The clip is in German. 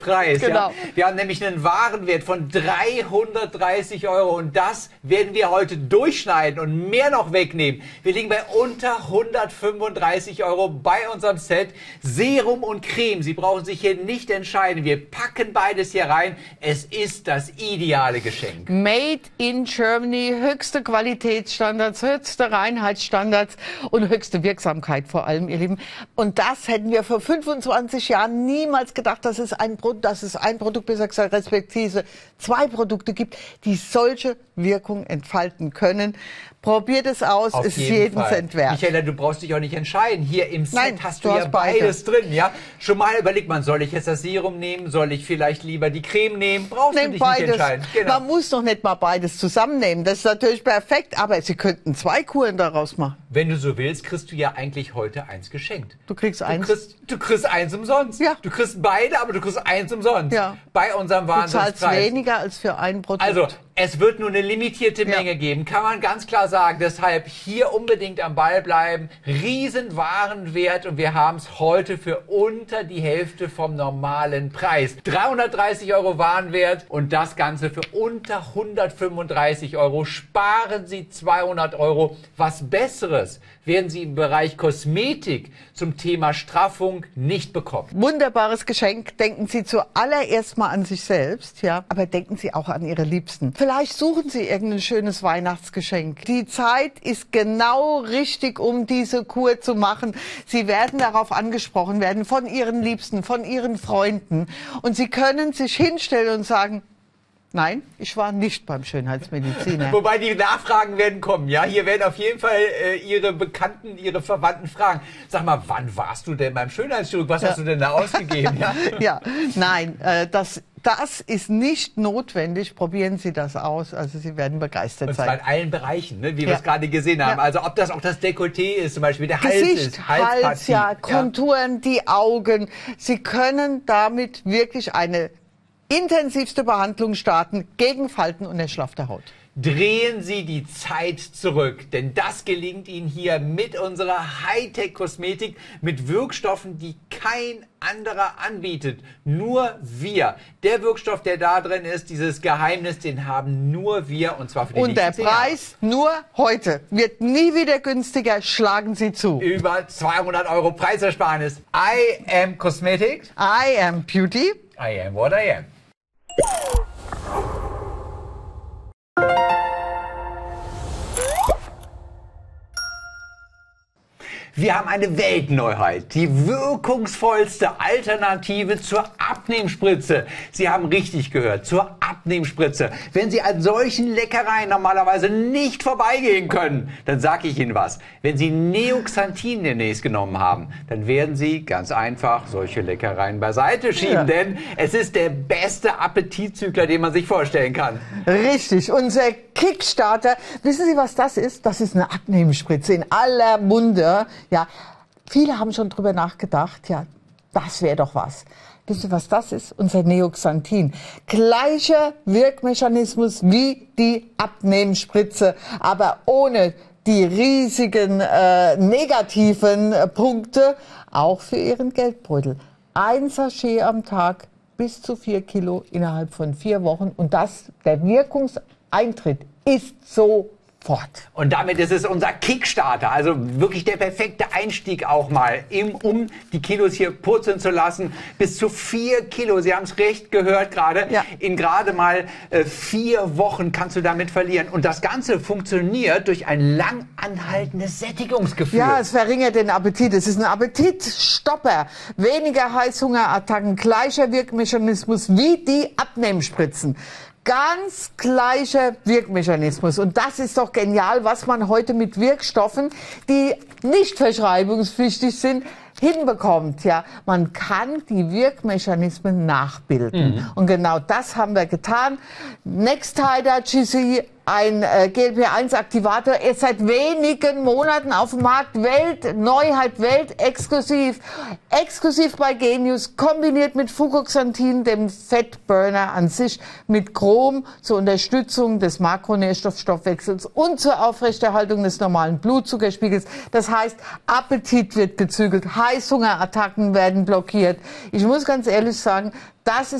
Preis. Genau. Ja. Wir haben nämlich einen Warenwert von 330 Euro und das werden wir heute durchschneiden und mehr noch wegnehmen. Wir liegen bei unter 135 Euro bei unserem Set Serum und Creme. Sie brauchen sich hier nicht entscheiden. Wir packen beides hier rein. Es ist das ideale Geschenk. Made in Germany, höchste Qualitätsstandards, höchste Reinheitsstandards und höchste Wirksamkeit vor allem, ihr Lieben. Und das hätten wir vor 25 Jahren niemals gedacht, dass es ein Produkt, besser gesagt, respektive zwei Produkte gibt, die solche Wirkung entfalten können. Probiert es aus, Auf ist jeden jeden Fall. Cent wert. Michaela, du brauchst dich auch nicht entscheiden. Hier im Set Nein, hast du du ja hast beide. beides drin. Ja? Schon mal überlegt man, soll ich jetzt das Serum nehmen? Soll ich vielleicht lieber die Creme nehmen? Brauchst du dich nicht entscheiden. Genau. Man muss doch nicht mal beides zusammennehmen. Das ist natürlich perfekt, aber Sie könnten zwei Kuren daraus machen. Wenn du so willst, kriegst du ja eigentlich heute eins geschenkt. Du kriegst eins. Du kriegst eins umsonst. Ja. Du kriegst beide, aber du kriegst eins umsonst. Ja. Bei unserem Du zahlst Wahnsinnspreis. weniger als für ein Produkt. Also, es wird nur eine limitierte Menge geben, kann man ganz klar sagen. Deshalb hier unbedingt am Ball bleiben. Riesenwarenwert und wir haben es heute für unter die Hälfte vom normalen Preis. 330 Euro Warenwert und das Ganze für unter 135 Euro. Sparen Sie 200 Euro. Was Besseres werden Sie im Bereich Kosmetik zum Thema Straffung nicht bekommen. Wunderbares Geschenk. Denken Sie zuallererst mal an sich selbst, ja, aber denken Sie auch an Ihre Liebsten. Vielleicht suchen Sie irgendein schönes Weihnachtsgeschenk. Die Zeit ist genau richtig, um diese Kur zu machen. Sie werden darauf angesprochen werden von Ihren Liebsten, von Ihren Freunden. Und Sie können sich hinstellen und sagen, nein, ich war nicht beim Schönheitsmediziner. Wobei die Nachfragen werden kommen, ja. Hier werden auf jeden Fall Ihre Bekannten, Ihre Verwandten fragen. Sag mal, wann warst du denn beim Schönheitschirurg? Was hast du denn da ausgegeben? Ja, ja, nein, das ist nicht notwendig. Probieren Sie das aus. Also Sie werden begeistert und zwar sein. in allen Bereichen, ne, wie wir es gerade gesehen haben. Ja. Also ob das auch das Dekolleté ist, zum Beispiel der Gesicht, Hals ist, Hals, Halspartie. ja, Konturen, die Augen. Sie können damit wirklich eine intensivste Behandlung starten gegen Falten und erschlaffte Haut. Drehen Sie die Zeit zurück, denn das gelingt Ihnen hier mit unserer Hightech-Kosmetik, mit Wirkstoffen, die kein anderer anbietet. Nur wir. Der Wirkstoff, der da drin ist, dieses Geheimnis, den haben nur wir und zwar für die Und der nächsten 10 Jahre. Preis nur heute wird nie wieder günstiger. Schlagen Sie zu. Über 200 Euro Preisersparnis. I am Cosmetics. I am Beauty. I am what I am. Wir haben eine Weltneuheit, die wirkungsvollste Alternative zur Abnehmspritze. Sie haben richtig gehört, zur Abnehmspritze. Wenn Sie an solchen Leckereien normalerweise nicht vorbeigehen können, dann sage ich Ihnen was. Wenn Sie Neoxanthin demnächst genommen haben, dann werden Sie ganz einfach solche Leckereien beiseite schieben, Ja. denn es ist der beste Appetitzügler, den man sich vorstellen kann. Richtig, unser Kickstarter. Wissen Sie, was das ist? Das ist eine Abnehmspritze in aller Munde. Ja, viele haben schon drüber nachgedacht. Ja, das wäre doch was. Wissen Sie, was das ist? Unser Neoxanthin. Gleicher Wirkmechanismus wie die Abnehmspritze, aber ohne die riesigen negativen Punkte, auch für Ihren Geldbeutel. Ein Sachet am Tag, bis zu 4 Kilo innerhalb von 4 Wochen. Und der Wirkungseintritt ist sofort. Und damit ist es unser Kickstarter, also wirklich der perfekte Einstieg auch mal, um die Kilos hier purzeln zu lassen. Bis zu 4 Kilo, Sie haben es recht gehört gerade, Ja. in gerade mal 4 Wochen kannst du damit verlieren. Und das Ganze funktioniert durch ein lang anhaltendes Sättigungsgefühl. Ja, es verringert den Appetit. Es ist ein Appetitstopper. Weniger Heißhungerattacken, gleicher Wirkmechanismus wie die Abnehmspritzen. Ganz gleicher Wirkmechanismus. Und das ist doch genial, was man heute mit Wirkstoffen, die nicht verschreibungspflichtig sind, hinbekommt. Ja, man kann die Wirkmechanismen nachbilden. Und genau das haben wir getan. Nextida GC ein GLP-1-Aktivator, er ist seit wenigen Monaten auf dem Markt, Neuheit, exklusiv bei Genius, kombiniert mit Fucoxanthin, dem Fettburner an sich, mit Chrom zur Unterstützung des Makronährstoffstoffwechsels und zur Aufrechterhaltung des normalen Blutzuckerspiegels. Das heißt, Appetit wird gezügelt, Heißhungerattacken werden blockiert. Ich muss ganz ehrlich sagen, das ist